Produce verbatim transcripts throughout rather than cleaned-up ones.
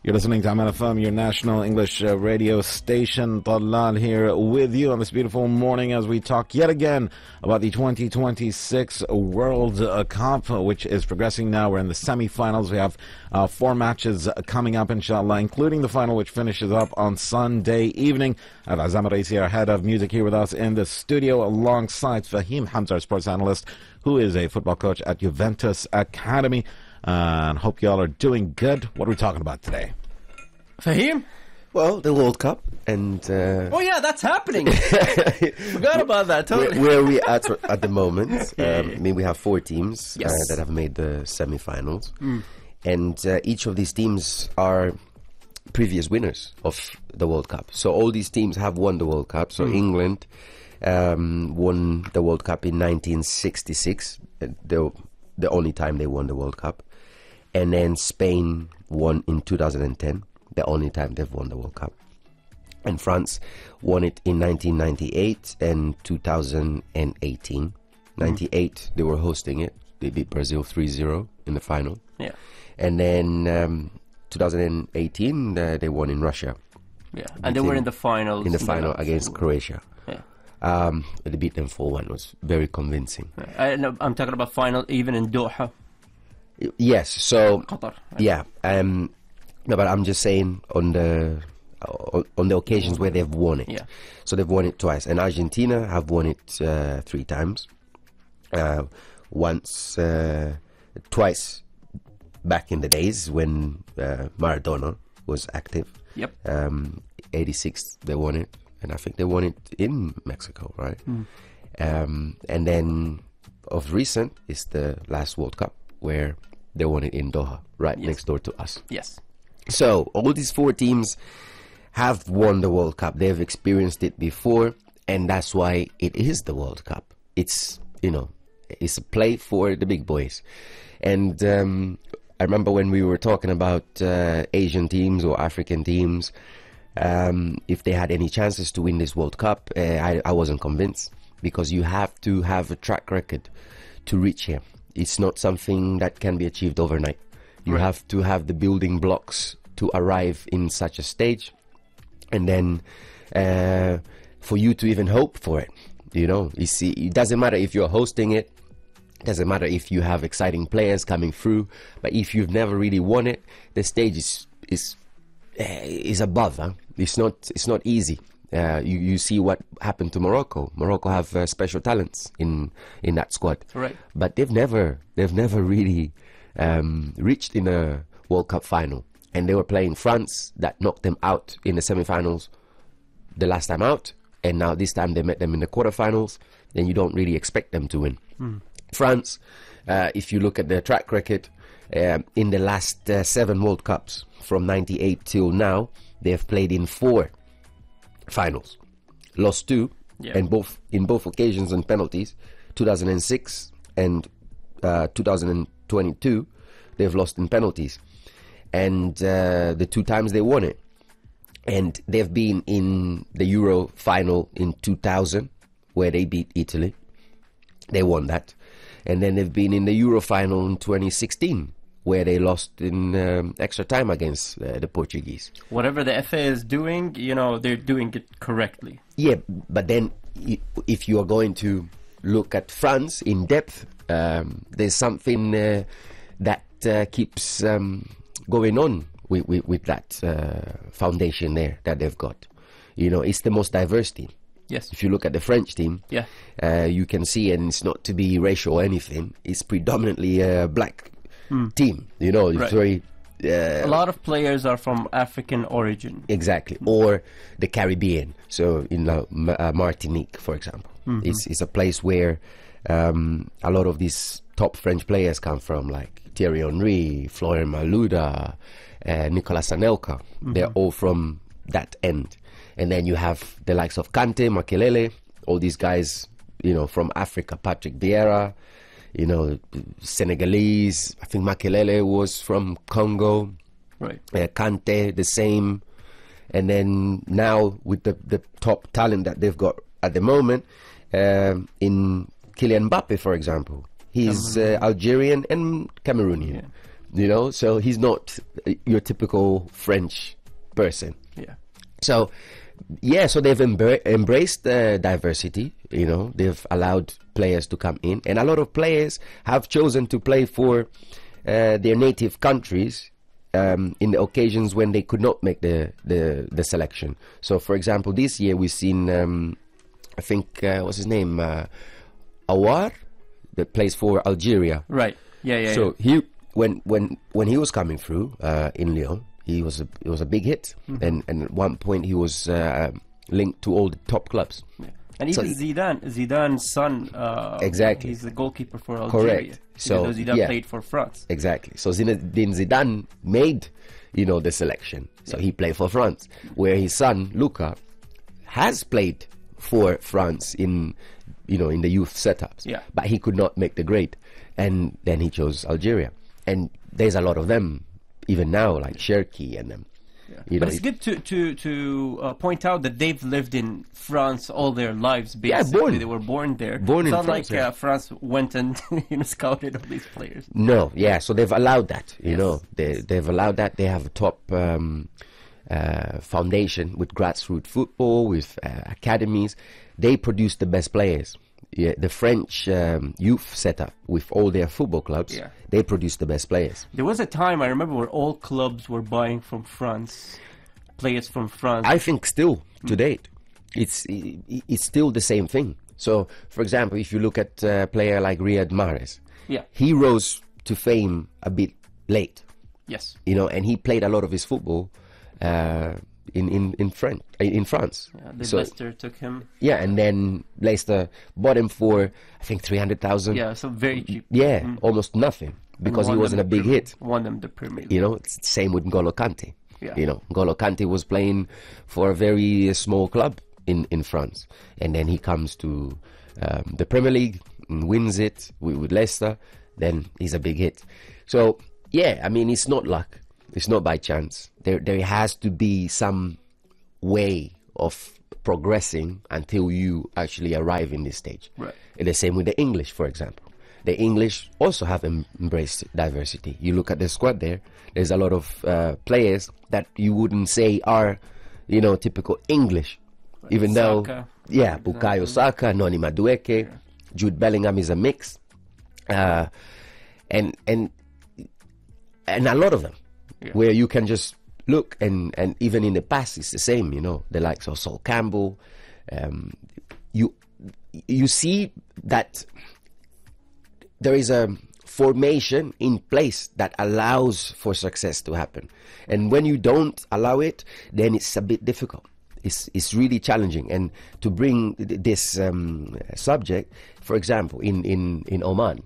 You're listening to Aman F M, your national English uh, radio station. Talal here with you on this beautiful morning as we talk yet again about the twenty twenty-six World uh, Cup, which is progressing now. We're in the semi-finals. We have uh, four matches coming up, inshallah, including the final, which finishes up on Sunday evening. I have Azam Raisi, our head of music, here with us in the studio, alongside Fahim Hamza, our sports analyst, who is a football coach at Juventus Academy. Uh, and hope y'all are doing good. What are we talking about today? Fahim? Well, the World Cup and... Uh, oh, yeah, that's happening. Forgot about that, totally. Where, where are we at at the moment? Um, I mean, we have four teams yes. uh, that have made the semi-finals. Mm. And uh, each of these teams are previous winners of the World Cup. So all these teams have won the World Cup. So mm. England um, won the World Cup in nineteen sixty-six, the, the only time they won the World Cup. And then Spain won in two thousand ten, the only time they've won the World Cup. And France won it in nineteen ninety-eight and two thousand eighteen. ninety-eight, mm. they were hosting it. They beat Brazil three zero in the final. Yeah. And then um, two thousand eighteen, uh, they won in Russia. Yeah, and they were in the finals. In the final against Croatia. Yeah. Um, they beat them four one. It was very convincing. I, no, I'm talking about final even in Doha. Yes, so Qatar. Yeah, um, no, but I'm just saying on the uh, on the occasions where they've won it. Yeah. So they've won it twice, and Argentina have won it uh, three times. Uh, once, uh, twice back in the days when uh, Maradona was active. Yep. Um, eighty-six they won it, and I think they won it in Mexico, right? Mm. Um, and then of recent is the last World Cup where they won it in Doha, right yes. next door to us. Yes. So all these four teams have won the World Cup. They've experienced it before, and that's why it is the World Cup. It's, you know, it's a play for the big boys. And um, I remember when we were talking about uh, Asian teams or African teams, um, if they had any chances to win this World Cup, uh, I, I wasn't convinced, because you have to have a track record to reach here. It's not something that can be achieved overnight. You right. have to have the building blocks to arrive in such a stage, and then uh, for you to even hope for it. You know, you see, it doesn't matter if you're hosting it. It doesn't matter if you have exciting players coming through. But if you've never really won it, the stage is is uh, is above. Huh? It's not it's not easy. Uh, you, you see what happened to Morocco. Morocco have uh, special talents in in that squad, right? But they've never they've never really um, reached in a World Cup final. And they were playing France, that knocked them out in the semi-finals the last time out, and now this time they met them in the quarterfinals. Then you don't really expect them to win. Mm. France, uh, if you look at their track record, uh, in the last uh, seven World Cups from ninety-eight till now, they have played in four finals, lost two, yeah. and both in both occasions on penalties. two thousand six and uh, two thousand twenty-two, they've lost in penalties, and uh, the two times they won it. And they've been in the Euro final in two thousand, where they beat Italy. They won that, and then they've been in the Euro final in twenty sixteen, where they lost in um, extra time against uh, the Portuguese. Whatever the F A is doing, you know, they're doing it correctly. Yeah, but then if you are going to look at France in depth, um, there's something uh, that uh, keeps um, going on with, with, with that uh, foundation there that they've got. You know, it's the most diverse team. Yes. If you look at the French team, yeah, uh, you can see, and it's not to be racial or anything, it's predominantly a black mm. team. You know, it's right. very... Uh, a lot of players are from African origin. Exactly. Or the Caribbean. So in uh, M- uh, Martinique, for example. Mm-hmm. It's, it's a place where um, a lot of these top French players come from, like Thierry Henry, Florian Malouda, uh, Nicolas Anelka. Mm-hmm. They're all from that end. And then you have the likes of Kante, Makelele, all these guys, you know, from Africa. Patrick Vieira, you know, Senegalese. I think Makelele was from Congo. Right. Uh, Kante, the same. And then now with the, the top talent that they've got at the moment, uh, in Kylian Mbappe, for example. He's uh, Algerian and Cameroonian. Yeah. you know. So he's not uh, your typical French person. Yeah. So, yeah, so they've embra- embraced uh, diversity, you know, they've allowed players to come in, and a lot of players have chosen to play for uh, their native countries um, in the occasions when they could not make the, the, the selection. So, for example, this year we've seen, um, I think, uh, what's his name, uh, Awar, that plays for Algeria. Right. Yeah, yeah. So yeah. he, when, when, when he was coming through uh, in Lyon, He was a it was a big hit, mm-hmm. and and at one point he was uh, linked to all the top clubs. Yeah. And so even Zidane, Zidane's son, uh, exactly, he's the goalkeeper for Algeria. Correct. So Zidane yeah. played for France. Exactly. So Zinedine Zidane made, you know, the selection. So yeah. he played for France, where his son Luka has played for France in, you know, in the youth setups. Yeah. But he could not make the grade, and then he chose Algeria. And there's a lot of them. Even now, like Cherki and them. Yeah. You but know, it's good to to to uh, point out that they've lived in France all their lives. Basically, yeah, born. They were born there. Born it's in not France, like yeah. uh, France went and you know scouted all these players. No, yeah. So they've allowed that. You Yes. know, they they've allowed that. They have a top um, uh, foundation with grassroots football, with uh, academies. They produce the best players. Yeah, the French um, youth setup with all their football clubs, Yeah. they produce the best players. There was a time I remember where all clubs were buying from France, players from France. I think still to date, it's i- i- it's still the same thing. So, for example, if you look at a player like Riyad Mahrez, yeah. he rose to fame a bit late, Yes. you know, and he played a lot of his football uh, in in in French in France. Yeah, the So- Leicester took him. Yeah, and then Leicester bought him for I think three hundred thousand. Yeah, so very cheap. Yeah, Mm. almost nothing because he Won wasn't a them big the- hit. Won them the Premier League. You know, it's the same with N'Golo Kante. Yeah. You know, N'Golo Kante was playing for a very uh, small club in, in France, and then he comes to um, the Premier League and wins it with, with Leicester. Then he's a big hit. So yeah, I mean, it's not luck. It's not by chance. There there has to be some way of progressing until you actually arrive in this stage. Right. And the same with the English, for example. The English also have em- embraced diversity. You look at the squad there, there's a lot of uh, players that you wouldn't say are, you know, typical English. Like even Saka, though, yeah, for Bukayo example. Saka, Noni Madueke, Yeah. Jude Bellingham is a mix. Uh, and, and, and a lot of them, Yeah. where you can just look, and, and even in the past it's the same, you know, the likes of Sol Campbell. Um, you you see that there is a formation in place that allows for success to happen, and when you don't allow it, then it's a bit difficult. It's it's really challenging. And to bring th- this um, subject, for example, in in in Oman,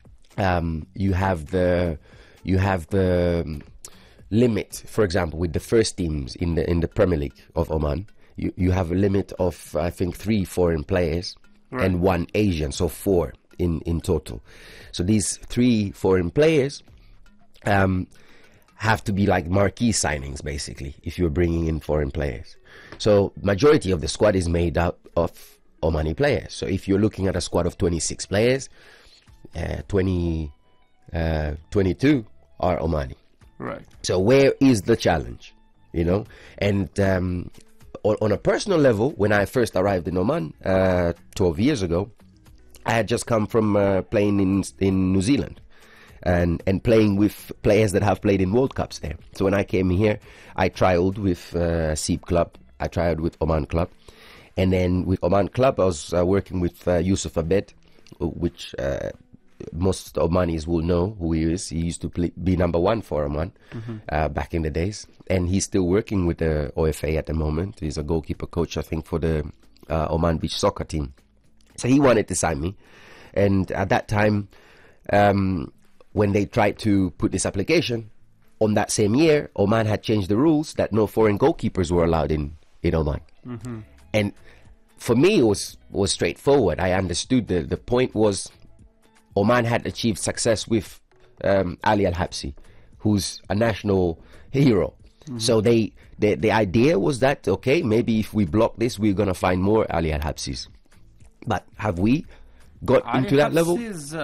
um, you have the you have the um, limit, for example, with the first teams in the in the Premier League of Oman, you, you have a limit of I think three foreign players Right. and one Asian, so four in, in total. So these three foreign players um, have to be like marquee signings, basically, if you're bringing in foreign players. So majority of the squad is made up of Omani players. So if you're looking at a squad of twenty-six players, uh, twenty, uh, twenty-two are Omani. Right. So where is the challenge, you know? And um, on, on a personal level, when I first arrived in Oman uh, twelve years ago, I had just come from uh, playing in in New Zealand and and playing with players that have played in World Cups there. So when I came here, I trialed with uh, Seeb Club, I trialed with Oman Club, and then with Oman Club, I was uh, working with uh, Yusuf Abed, which uh, most Omanis will know who he is. He used to play, be number one for Oman Mm-hmm. uh, back in the days, and he's still working with the O F A at the moment. He's a goalkeeper coach, I think, for the uh, Oman beach soccer team. So he wanted to sign me, and at that time, um, when they tried to put this application, on that same year, Oman had changed the rules that no foreign goalkeepers were allowed in, in Oman. Mm-hmm. And for me, it was was straightforward. I understood the the point was Oman had achieved success with um, Ali Al Habsi, who's a national hero. Mm-hmm. So they the the idea was that okay, maybe if we block this, we're gonna find more Ali Al Habsis. But have we got Ali into that level? Habsi is uh,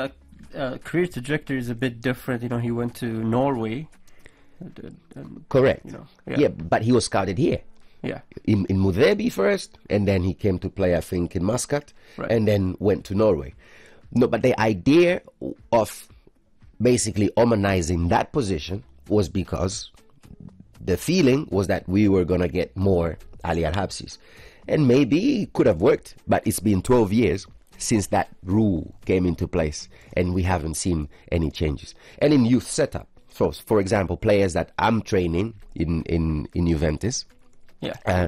uh, career trajectory is a bit different. You know, he went to Norway. And, and, Correct. You know, yeah. yeah. But he was scouted here. Yeah. In, in Mudebi first, and then he came to play, I think, in Muscat, Right. and then went to Norway. No, but the idea of basically Omanizing that position was because the feeling was that we were going to get more Ali Al-Habsis. And maybe it could have worked, but it's been twelve years since that rule came into place, and we haven't seen any changes. And in youth setup, so for example, players that I'm training in, in, in Juventus, Yeah. uh,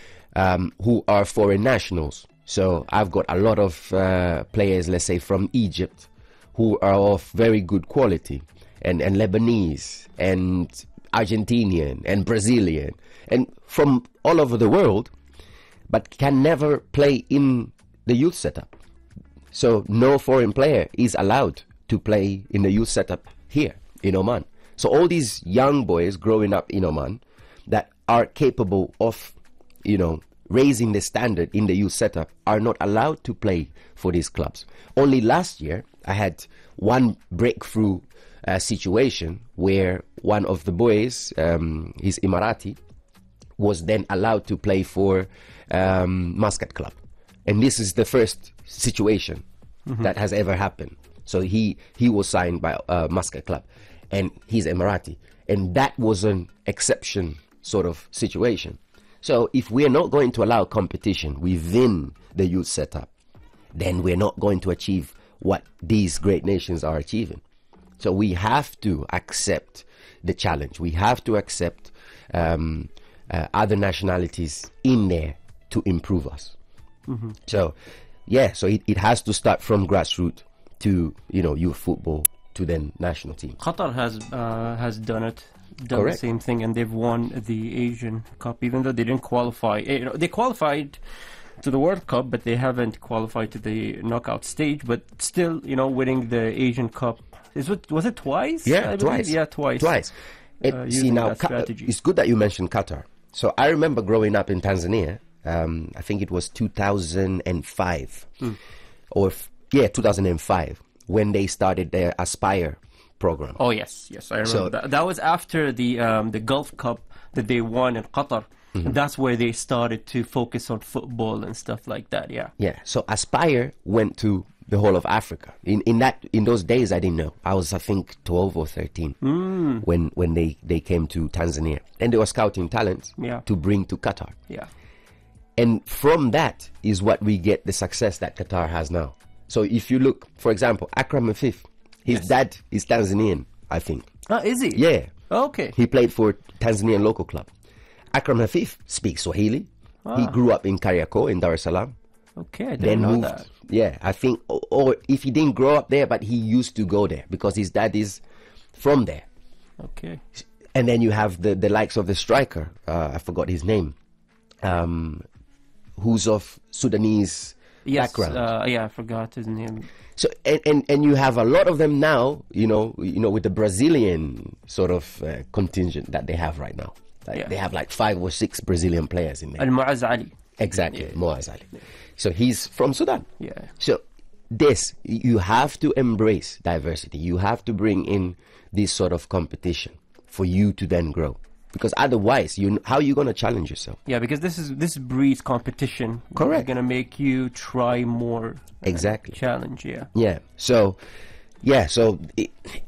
um, who are foreign nationals. So I've got a lot of uh, players, let's say, from Egypt, who are of very good quality, and, and Lebanese, and Argentinian, and Brazilian, and from all over the world, but can never play in the youth setup. So no foreign player is allowed to play in the youth setup here in Oman. So all these young boys growing up in Oman that are capable of, you know, raising the standard in the youth setup are not allowed to play for these clubs. Only last year, I had one breakthrough uh, situation where one of the boys, um, his Emirati, was then allowed to play for um, Muscat Club. And this is the first situation mm-hmm. that has ever happened. So he, he was signed by uh, Muscat Club, and he's Emirati. And that was an exception sort of situation. So if we're not going to allow competition within the youth setup, then we're not going to achieve what these great nations are achieving. So we have to accept the challenge. We have to accept um, uh, other nationalities in there to improve us. Mm-hmm. So, yeah, so it, it has to start from grassroots to, you know, youth football to then national team. Qatar has uh, has done it. Done Correct. the same thing, and they've won the Asian Cup, even though they didn't qualify. You know, they qualified to the World Cup, but they haven't qualified to the knockout stage. But still, you know, winning the Asian Cup. Is it, was it twice? Yeah, I twice. Believe? Yeah, twice. Twice. It, Uh, see, using now, that Qa- strategy. it's good that you mentioned Qatar. So I remember growing up in Tanzania, um, I think it was two thousand five, Mm. or, f- yeah, two thousand five, when they started their Aspire program. Oh yes, yes, I remember So- that. That was after the um, the Gulf Cup that they won in Qatar. Mm-hmm. That's where they started to focus on football and stuff like that. Yeah. Yeah, so Aspire went to the whole of Africa. In in that in those days, I didn't know. I was, I think, twelve or thirteen Mm. when when they, they came to Tanzania, and they were scouting talents Yeah. to bring to Qatar. Yeah. And from that is what we get the success that Qatar has now. So if you look, for example, Akram Afif, his Yes. dad is Tanzanian, I think. Oh, is he? Yeah, Okay. he played for Tanzanian local club. Akram Afif speaks Swahili. He Ah. grew up in Kariakoo in Dar es Salaam. Okay, I didn't Then know moved. that. Yeah, I think, or, or if he didn't grow up there, but he used to go there because his dad is from there. Okay. And then you have the, the likes of the striker, uh, I forgot his name, um, who's of Sudanese Yes. background. Uh, yeah, I forgot his name. So and, and, and you have a lot of them now, you know, you know, with the Brazilian sort of uh, contingent that they have right now. Like Yeah. They have like five or six Brazilian players in there. Al Mu'azz Ali. Exactly, Yeah. Moaz Ali. So he's from Sudan. Yeah. So this, you have to embrace diversity. You have to bring in this sort of competition for you to then grow. Because otherwise, you how are you going to challenge yourself? Yeah, because this is this breeds competition. Correct. It's gonna make you try more. uh, Exactly. Challenge. Yeah. Yeah. So, yeah. So, it,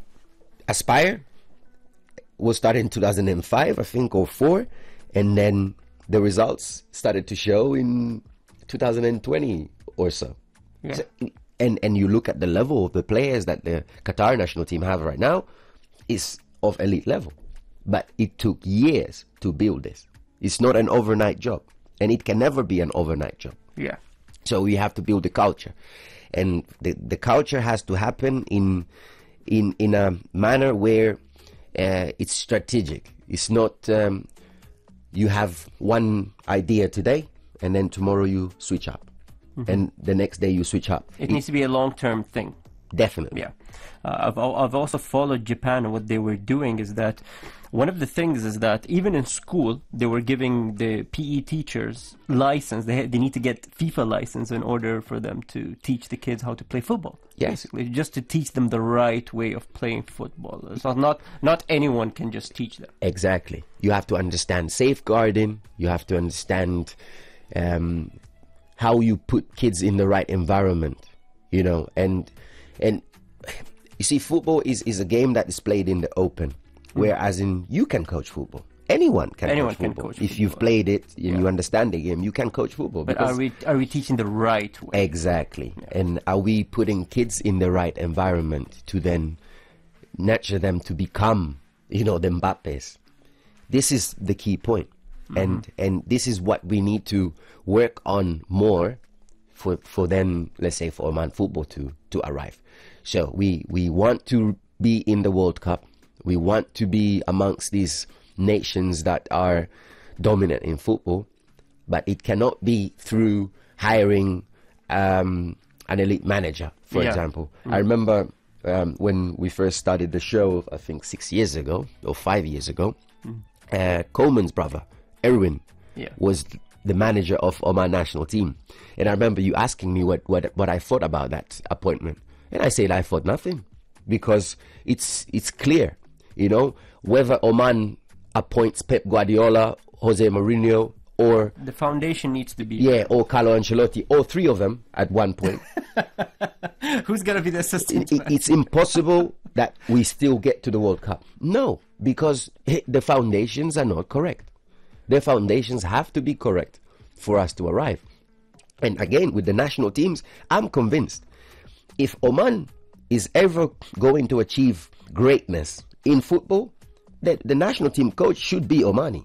Aspire was started in two thousand five, I think, or four, and then the results started to show in two thousand twenty or so. Yeah. So, and and you look at the level of the players that the Qatar national team have right now, is of elite level. But it took years to build this. It's not an overnight job, and it can never be an overnight job. Yeah. So we have to build the culture, and the the culture has to happen in in in a manner where uh, it's strategic. It's not um, you have one idea today, and then tomorrow you switch up, Mm-hmm. and the next day you switch up. It needs to be a long-term thing. Definitely. Yeah. Uh, I've, al- I've also followed Japan, and what they were doing is that one of the things is that even in school, they were giving the P E teachers license. They, ha- they need to get FIFA license in order for them to teach the kids how to play football. Yes. Basically, just to teach them the right way of playing football. So not, not anyone can just teach them. Exactly. You have to understand safeguarding. You have to understand um, how you put kids in the right environment, you know, and and you see, football is, is a game that is played in the open, whereas in you can coach football. Anyone can Anyone coach can football. coach if football. you've played it and Yeah. you understand the game, you can coach football. But because- are we are we teaching the right way? Exactly. And are we putting kids in the right environment to then nurture them to become, you know, the Mbappes? This is the key point. Mm-hmm. And and this is what we need to work on more for for then, let's say, for Oman football to to arrive. So we we want to be in the World Cup. We want to be amongst these nations that are dominant in football, but it cannot be through hiring um, an elite manager, for Yeah. example. I remember um, when we first started the show, I think six years ago or five years ago, uh, Coleman's brother, Erwin, Yeah. was the manager of Oman national team. And I remember you asking me what, what, what I thought about that appointment. And I said I thought nothing, because it's it's clear, you know, whether Oman appoints Pep Guardiola, Jose Mourinho, or The foundation needs to be. yeah, or Carlo Ancelotti, or three of them at one point. Who's gonna be the assistant? it, it's impossible that we still get to the World Cup. No, because eh, the foundations are not correct. The foundations have to be correct for us to arrive. And again, with the national teams, I'm convinced if Oman is ever going to achieve greatness in football, that the national team coach should be Omani.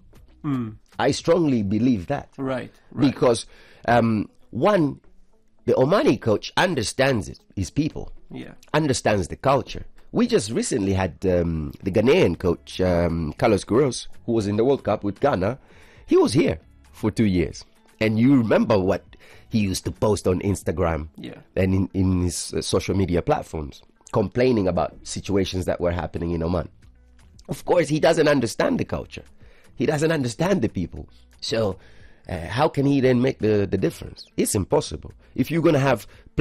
I strongly believe that. Right. Right. Because um, one, the Omani coach understands it, his people, Yeah. understands the culture. We just recently had um, the Ghanaian coach, um, Carlos Queiroz, who was in the World Cup with Ghana. He was here for two years. And you remember what he used to post on Instagram Yeah. and in, in his uh, social media platforms, complaining about situations that were happening in Oman. Of course, he doesn't understand the culture. He doesn't understand the people. So uh, how can he then make the, the difference? It's impossible. If you're going to have